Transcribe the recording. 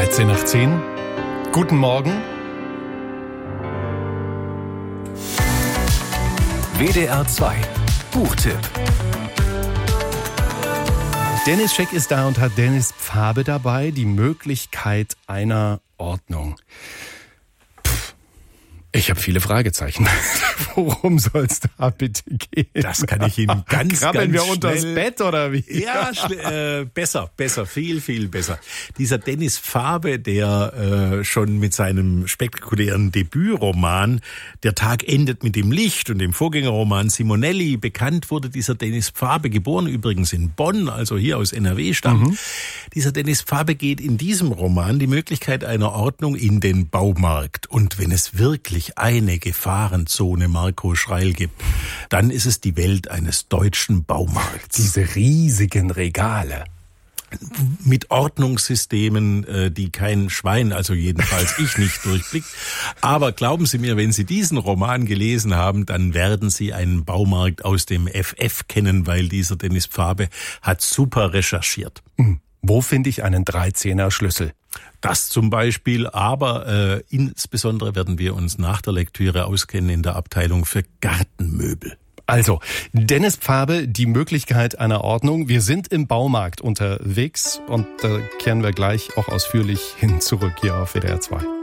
13 nach 10. Guten Morgen. WDR 2 Buchtipp. Dennis Scheck ist da und hat Dennis Pfabe dabei, die Möglichkeit einer Ordnung. Ich habe viele Fragezeichen. Worum soll es da bitte gehen? Das kann ich Ihnen ganz Krabbeln wir schnell. unters Bett oder wie? Ja, besser, viel besser. Dieser Dennis Pfabe, der schon mit seinem spektakulären Debütroman Der Tag endet mit dem Licht und dem Vorgängerroman Simonelli bekannt wurde, dieser Dennis Pfabe, geboren übrigens in Bonn, also hier aus NRW stammt. Dieser Dennis Pfabe geht in diesem Roman die Möglichkeit einer Ordnung in den Baumarkt. Und wenn es wirklich eine Gefahrenzone Marco Schreil gibt, dann ist es die Welt eines deutschen Baumarkts. Diese riesigen Regale. Mit Ordnungssystemen, die kein Schwein, also jedenfalls ich nicht durchblickt. Aber glauben Sie mir, wenn Sie diesen Roman gelesen haben, dann werden Sie einen Baumarkt aus dem FF kennen, weil dieser Dennis Pfabe hat super recherchiert. Wo finde ich einen 13er Schlüssel? Das zum Beispiel, aber insbesondere werden wir uns nach der Lektüre auskennen in der Abteilung für Gartenmöbel. Also, Dennis Pfabe, die Möglichkeit einer Ordnung. Wir sind im Baumarkt unterwegs und da kehren wir gleich auch ausführlich hin zurück hier auf WDR 2.